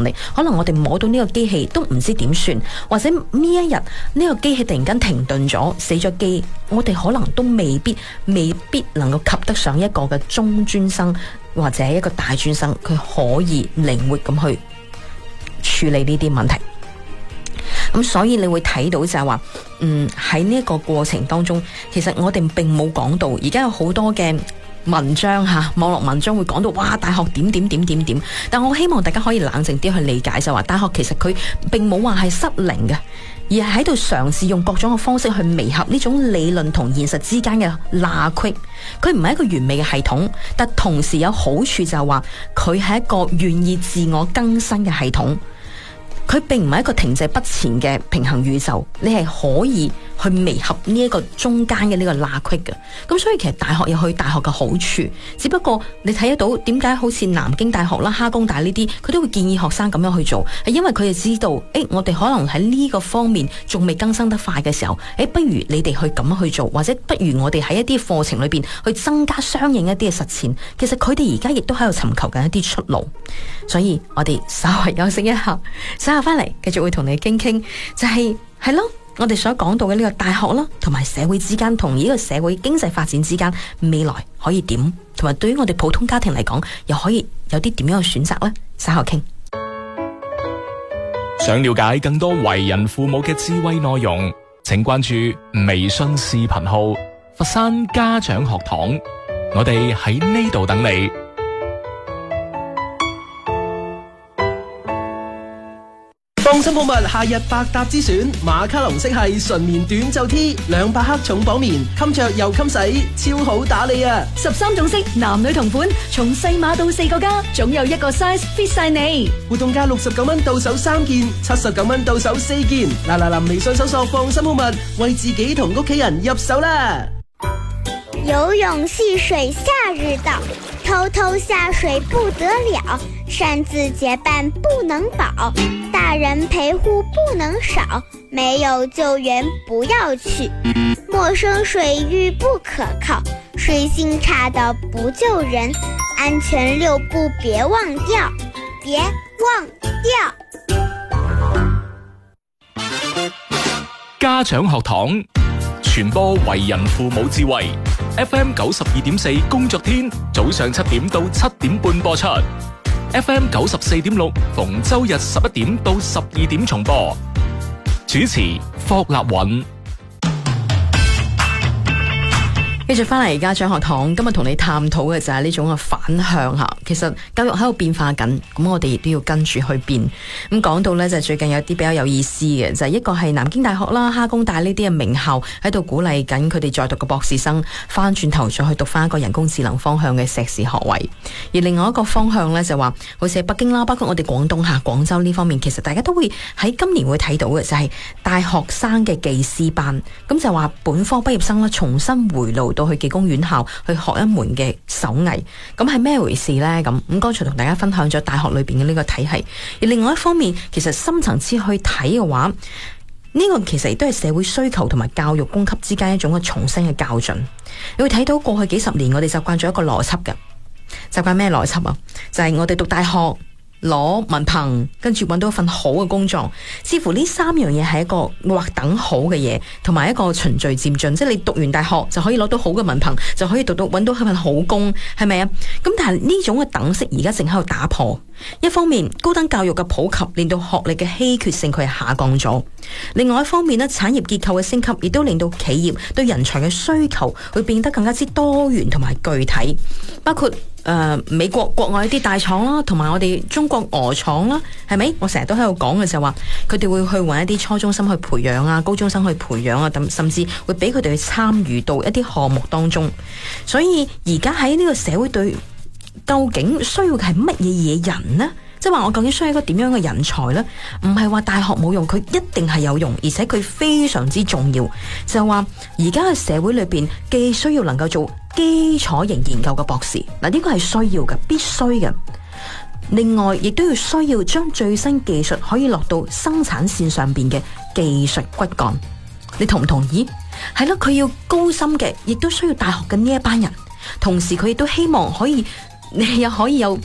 能力，可能我哋摸到呢個機器都唔知點算，或者呢一日呢個機器突然間停頓咗，死咗機，我哋可能都未必能夠及得上一個嘅中專生或者一個大專生，佢可以靈活咁去處理呢啲問題。咁所以你會睇到就係話，喺呢一個過程當中，其實我哋並冇講到，而家有好多嘅文章網絡文章會講到，哇，大學點，但我希望大家可以冷靜啲去理解，就話大學其實佢並冇話係失靈嘅，而係喺度嘗試用各種嘅方式去彌合呢種理論同現實之間嘅罅隙。佢唔係一個完美嘅系統，但同時有好處就係話，佢係一個願意自我更新嘅系統。佢並唔係一個停滯不前嘅平衡宇宙，你係可以去彌合呢一個中間嘅呢個罅隙嘅。咁所以其實大學有去大學嘅好處，只不過你睇得到點解好似南京大學啦、哈工大呢啲，佢都會建議學生咁樣去做，係因為佢哋知道，我哋可能喺呢個方面仲未更新得快嘅時候，不如你哋去咁樣去做，或者不如我哋喺一啲課程裏邊去增加相應一啲嘅實踐。其實佢哋而家亦都喺度尋求緊一啲出路，所以我哋稍微休息一下，稍後翻嚟繼續會同你傾，就係咯，我哋所講到嘅呢個大學啦，同埋社會之間，同呢個社會經濟發展之間，未來可以點，同埋對於我哋普通家庭嚟講，又可以有啲點樣嘅選擇呢？稍後傾。 想了解更多為人父母嘅智慧內容，請關注微信視頻號佛山家長學堂，我哋喺呢度等你。 放心好物夏日百搭之選，馬卡龍色系純棉短袖 T， 200克重綁棉，襟着又襟洗，超好打理啊！13種色，男女同款，從細碼到4個加，總有一個 size fit 晒你。活動價69蚊到手3件，79蚊到手4件。嗱，微信搜索放心好物，為自己同屋企人入手啦！ 游泳戲水夏日到，偷偷下水不得了，擅自結伴不能保，大人陪護不能少，沒有救援不要去，陌生水域不可靠，水性差到不救人，安全6步別忘掉，別忘掉。 家長學堂傳播為人父母智慧。FM 92.4工作天早上7點到7點半播出， FM 94.6逢周日11點到12點重播。主持霍立允。 繼續翻嚟家長學堂，今日同你探討嘅就係呢種嘅反向吓。其實教育喺度變化緊，咁我哋亦都要跟住去變。咁講到呢，就最近有啲比較有意思嘅，就係一個係南京大學啦、哈工大呢啲嘅名校喺度鼓勵緊佢哋在讀嘅博士生翻轉頭再去讀翻一個人工智能方向嘅碩士學位。而另外一個方向呢，就話，好似喺北京啦，包括我哋廣東廣州呢方面，其實大家都會喺今年會睇到嘅，就係大學生嘅技師班。咁就話本科畢業生啦，重新回路到去技工院校去學一門嘅手藝，咁係咩回事呢？咁剛才同大家分享咗大學裏邊嘅呢個體系，而另外一方面，其實深層次去睇嘅話，呢個其實亦都係社會需求同埋教育供給之間一種嘅重新嘅校準。你會睇到過去幾十年，我哋習慣咗一個邏輯嘅，習慣咩邏輯啊？就係我哋讀大學，攞文憑，跟住揾到一份好嘅工作，似乎呢3樣嘢係一個或等好嘅嘢，同埋一個循序漸進，即係你讀完大學就可以攞到好嘅文憑，就可以揾到一份好工，係咪啊？咁但係呢種嘅等式而家正喺度打破。一方面，高等教育嘅普及令到學歷嘅稀缺性佢係下降咗；另外一方面呢，產業結構嘅升級亦都令到企業對人才嘅需求會變得更加之多元同埋具體，包括美國國外一啲大廠啦，同埋我哋中國俄廠啦，係咪？我成日都喺度講嘅就話，佢哋會去揾一啲初中生去培養啊，高中生去培養啊，甚至會俾佢哋去參與到一啲項目當中。所以而家喺呢個社會對究竟需要嘅係乜嘢人呢？即係話我究竟需要一個點樣嘅人才呢？唔係話大學冇用，佢一定係有用，而且佢非常之重要。就係話而家嘅社會裏邊，既需要能夠做基礎型研究嘅博士，嗱，呢個係需要嘅，必須嘅。另外，亦都要需要將最新技術可以落到生產線上邊嘅技術骨幹。你同唔同意？係咯，佢要高深嘅，亦都需要大學嘅呢一班人。同時，佢亦都希望可以，你又可以有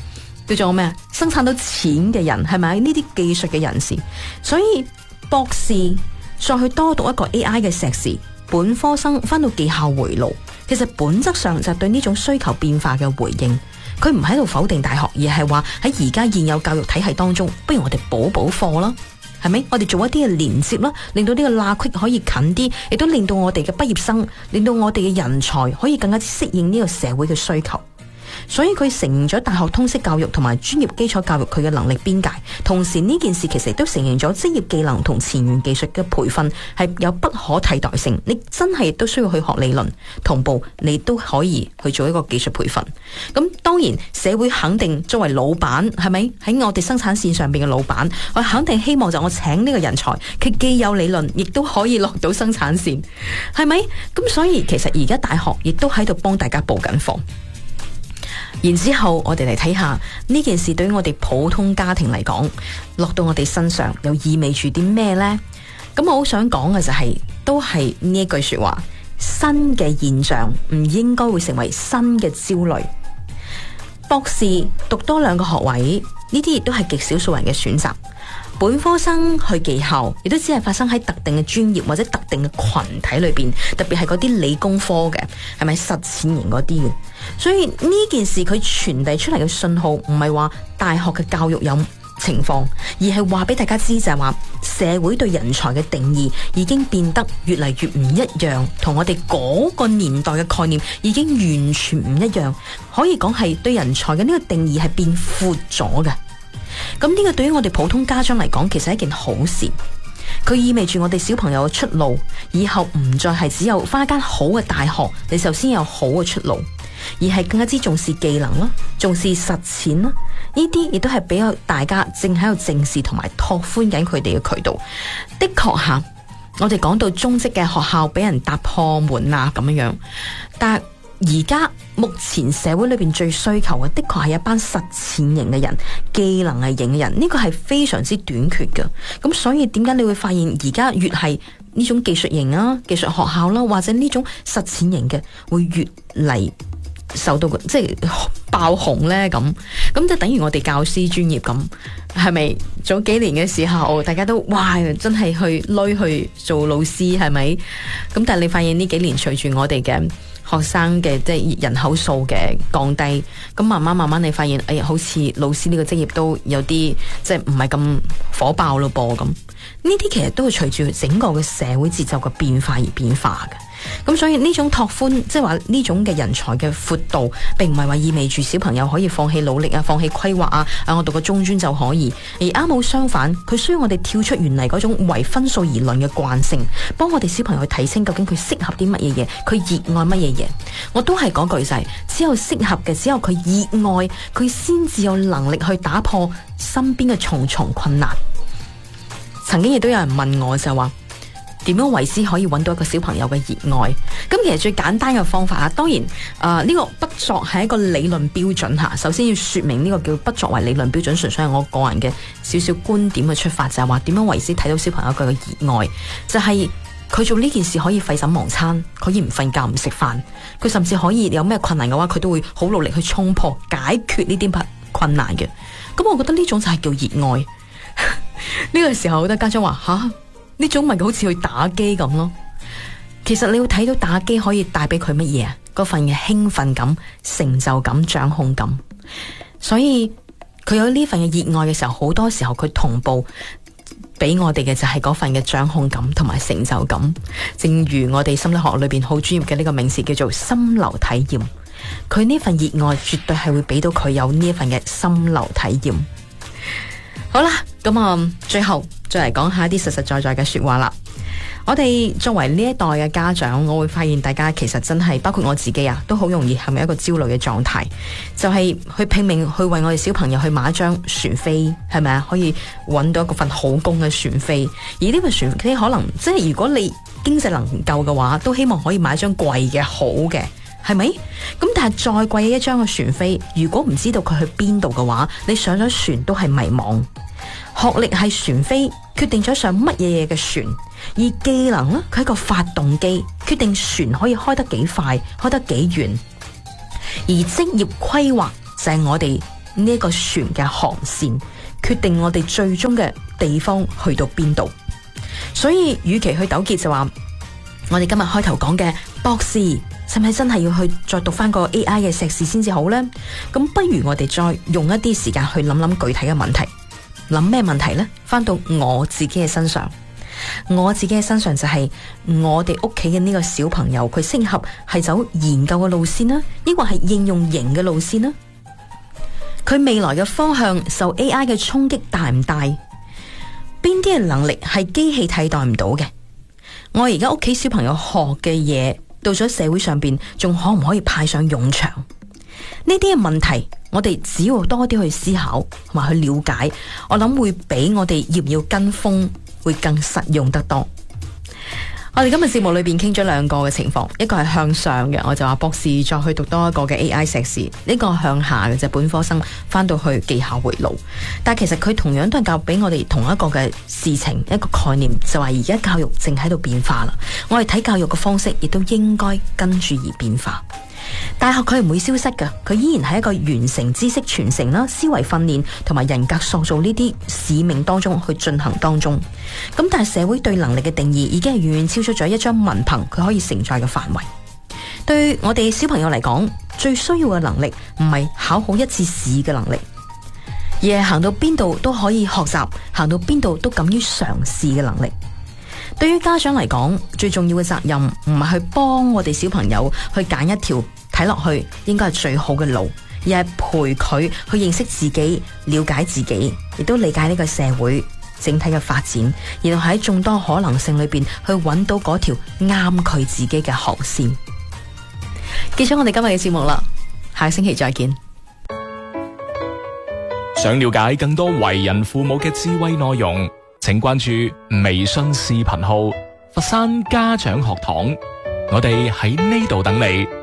叫做咩？生產到錢嘅人係咪？呢啲技術嘅人士，所以博士再去多讀一個 AI 嘅碩士，本科生翻到技校回爐，其實本質上就係對呢種需求變化嘅回應。佢唔喺度否定大學，而係話喺而家現有教育體系當中，不如我哋補課啦，係咪？我哋做一啲嘅連接啦，令到呢個罅隙可以近啲，亦都令到我哋嘅畢業生，令到我哋嘅人才可以更加適應呢個社會嘅需求。所以佢承認咗大學通識教育同埋專業基礎教育佢嘅能力邊界，同時呢件事其實亦都承認咗職業技能同前沿技術嘅培訓係有不可替代性。你真係都需要去學理論，同步你都可以去做一個技術培訓。咁當然社會肯定作為老闆，係咪喺我哋生產線上邊嘅老闆，我肯定希望就我請呢個人才，佢既有理論，亦都可以落到生產線，係咪？咁所以其實而家大學亦都喺度幫大家補緊課。然之後我哋嚟睇下呢件事對於我哋普通家庭嚟講，落到我哋身上又意味住啲咩呢？咁我好想講嘅就係，都係呢一句說話，新嘅現象唔應該會成為新嘅焦慮。博士讀多2個學位，呢啲亦都係極少數人嘅選擇。本科生去技校，亦都只係發生喺特定嘅專業或者特定嘅群體裏邊，特別係嗰啲理工科嘅，係咪實踐型嗰啲嘅？所以呢件事佢傳遞出嚟嘅信號，唔係話大學嘅教育有情況，而係話俾大家知就係話社會對人才嘅定義已經變得越嚟越唔一樣，同我哋嗰個年代嘅概念已經完全唔一樣，可以講係對人才嘅呢個定義係變闊咗嘅。咁呢個對於我哋普通家長嚟講，其實係一件好事。佢意味住我哋小朋友嘅出路，以後唔再係只有返一間好嘅大學，你就先有好嘅出路，而係更加之重視技能啦，重視實踐啦。呢啲亦都係比較大家正喺度正視同埋拓寬緊佢哋嘅渠道。的確下，我哋講到中職嘅學校俾人搭破門啊咁樣，但係而家目前社會裏邊最需求嘅，的確係一班實踐型嘅人，技能係型嘅人，呢個係非常之短缺嘅。咁所以點解你會發現而家越係呢種技術型啊、技術學校啦，或者呢種實踐型嘅，會越嚟受到即係爆紅呢？咁就等於我哋教師專業咁，係咪早幾年嘅時候大家都哇真係去做老師，係咪？咁但係你發現呢幾年隨住我哋嘅學生嘅即係人口數嘅降低，咁慢慢你發現，哎呀，好似老師呢個職業都有啲即係唔係咁火爆咯噃咁。呢啲其實都係隨住整個嘅社會節奏嘅變化而變化嘅。咁所以呢種拓寬，即係話呢種嘅人才嘅闊度，並唔係話意味住小朋友可以放棄努力啊、放棄規劃啊，我讀個中專就可以。而啱好相反，佢需要我哋跳出原嚟嗰種為分數而論嘅慣性，幫我哋小朋友去睇清究竟佢適合啲乜嘢嘢，佢熱愛乜嘢嘢。我都係嗰句就係，只有適合嘅，只有佢熱愛，佢先至有能力去打破身邊嘅重重困難。曾經亦都有人問我就話，點樣為之可以揾到一個小朋友嘅熱愛？咁其實最簡單嘅方法啊，當然呢個不作係一個理論標準吓。首先要說明呢個叫不作為理論標準，純粹係我個人嘅少少觀點嘅出發，就係話點樣為之睇到小朋友佢嘅熱愛，就係佢做呢件事可以廢寢忘餐，可以唔瞓覺唔食飯，佢甚至可以有咩困難嘅話，佢都會好努力去衝破解決呢啲困難嘅。咁我覺得呢種就係叫熱愛。呢個時候好多家長話吓，呢種咪好似去打機咁咯。其實你要睇到打機可以帶俾佢乜嘢啊？嗰份嘅興奮感、成就感、掌控感。所以佢有呢份嘅熱愛嘅時候，好多時候佢同步俾我哋嘅就係嗰份嘅掌控感同埋成就感。正如我哋心理學裏邊好專業嘅呢個名詞叫做心流體驗。佢呢份熱愛絕對係會俾到佢有呢一份嘅心流體驗。好啦，咁最後再嚟講下一啲實實在在嘅說話啦。我哋作為呢一代嘅家長，我會發現大家其實真係包括我自己啊，都好容易陷入一個焦慮嘅狀態，就係去拼命去為我哋小朋友去買一張船飛，係咪啊？可以揾到一份好工嘅船飛，而呢份船飛可能即係如果你經濟能夠嘅話，都希望可以買一張貴嘅好嘅，係咪？咁但係再貴嘅一張嘅船飛，如果唔知道佢去邊度嘅話，你上咗船都係迷茫。學歷係船飛，決定咗上乜嘢嘢嘅船；而技能呢，佢係個發動機，決定船可以開得幾快，開得幾遠。而職業規劃就係我哋呢一個船嘅航線，決定我哋最終嘅地方去到邊度。所以與其去糾結，就話我哋今日開頭講嘅博士係咪真係要去再讀翻個 AI 嘅碩士先至好呢？咁不如我哋再用一啲時間去諗諗具體嘅問題。諗咩問題呢？翻到我自己嘅身上，我自己嘅身上就係我哋屋企嘅呢個小朋友，佢適合係走研究嘅路線啦，抑或係應用型嘅路線啦？佢未來嘅方向受 AI 嘅衝擊大唔大？邊啲嘅能力係機器替代唔到嘅？我而家屋企小朋友學嘅嘢，到咗社會上邊，仲可唔可以派上用場？呢啲嘅問題，我哋只要多啲去思考同埋去了解，我諗會比我哋要唔要跟風會更實用得多。我哋今日節目裏邊傾咗兩個嘅情況，一個係向上嘅，我就話博士再去讀多一個嘅 AI 碩士；呢個向下嘅就本科生翻到去技校回路。但係其實佢同樣都係教俾我哋同一個嘅事情，一個概念，就話而家教育正喺度變化啦。我哋睇教育嘅方式，亦都應該跟住而變化。大學佢唔會消失㗎，佢依然係一個完成知識傳承啦、思維訓練同埋人格塑造呢啲使命當中去進行當中。咁但係社會對能力嘅定義已經係遠遠超出咗一張文憑佢可以承載嘅範圍。對我哋小朋友嚟講，最需要嘅能力唔係考好一次試嘅能力，而係行到邊度都可以學習，行到邊度都敢於嘗試嘅能力。對於家長嚟講，最重要嘅責任唔係去幫我哋小朋友去揀一條睇落去應該係最好嘅路，而係陪佢去認識自己、了解自己，亦都理解呢個社會整體嘅發展，然後喺眾多可能性裏邊去揾到嗰條啱佢自己嘅航線。結束我哋今日嘅節目啦，下個星期再見。 想了解更多為人父母嘅智慧內容，請關注微信視頻號佛山家長學堂，我哋喺呢度等你。